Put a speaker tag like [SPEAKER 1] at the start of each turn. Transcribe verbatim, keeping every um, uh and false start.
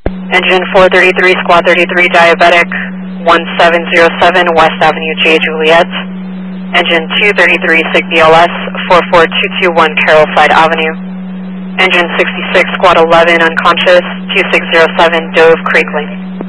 [SPEAKER 1] Engine four thirty-three, Squad thirty-three, diabetic, one seven zero seven West Avenue J. Juliet. Engine two thirty-three, S I G B L S, four four two two one Carrollside Avenue. Engine sixty-six, Squad eleven, unconscious, two six zero seven Dove Creek Lane.